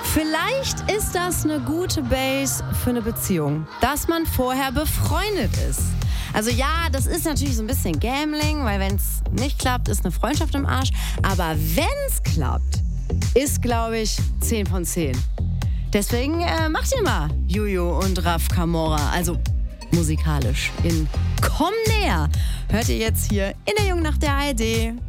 Vielleicht ist das eine gute Base für eine Beziehung, dass man vorher befreundet ist. Also ja, das ist natürlich so ein bisschen Gambling, weil wenn es nicht klappt, ist eine Freundschaft im Arsch. Aber wenn es klappt, ist, glaube ich, 10 von 10. Deswegen macht ihr mal Juju und Raf Camora, also musikalisch in Komm näher. Hört ihr jetzt hier in der Jungen Nacht der ARD.